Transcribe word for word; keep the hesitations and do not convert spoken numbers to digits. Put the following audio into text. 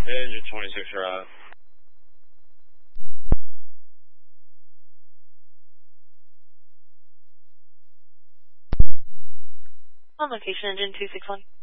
Engine twenty-six right. On location, engine two six one.